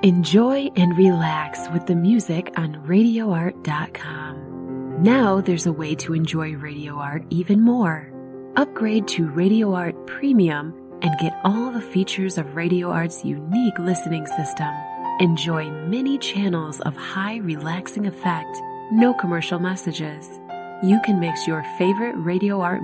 Enjoy and relax with the music on RadioArt.com. Now there's a way to enjoy Radio Art even more. Upgrade to Radio Art Premium and get all the features of Radio Art's unique listening system. Enjoy many channels of high relaxing effect, no commercial messages. You can mix your favorite Radio Art